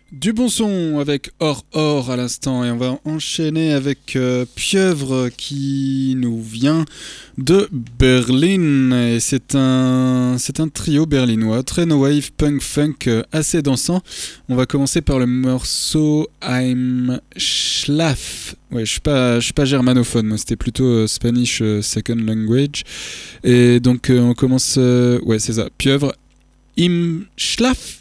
Du bon son avec Or à l'instant et on va enchaîner avec Pieuvre qui nous vient de Berlin et c'est un trio berlinois très no wave punk funk assez dansant. On va commencer par le morceau I'm Schlaf. Ouais, je suis pas germanophone, moi c'était plutôt Spanish second language et donc on commence ouais, c'est ça. Pieuvre Im Schlaf.